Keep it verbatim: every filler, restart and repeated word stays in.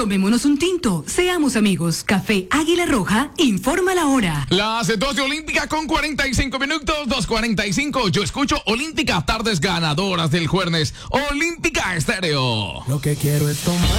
Tomémonos un tinto, seamos amigos. Café Águila Roja, informa la hora. Las dos de Olímpica con cuarenta y cinco minutos, dos cuarenta y cinco. Yo escucho Olímpica, tardes ganadoras del jueves. Olímpica Estéreo. Lo que quiero es tomar.